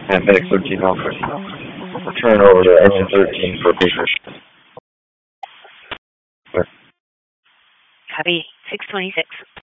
and FedEx 13 Alpha. Return over to engine 13 for paper. Copy 626.